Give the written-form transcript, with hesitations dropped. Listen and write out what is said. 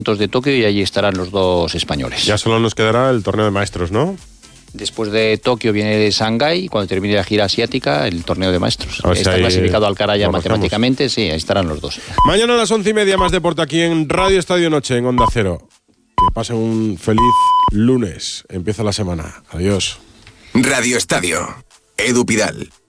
de Tokio y allí estarán los dos españoles. Ya solo nos quedará el torneo de maestros, ¿no? Después de Tokio viene Shanghái, cuando termine la gira asiática, el torneo de maestros. Está clasificado Alcaraz ya matemáticamente, sí, ahí estarán los dos. Mañana a las 11:30 más deporte aquí en Radio Estadio Noche, en Onda Cero. Que pasen un feliz lunes. Empieza la semana. Adiós. Radio Estadio. Edu Pidal.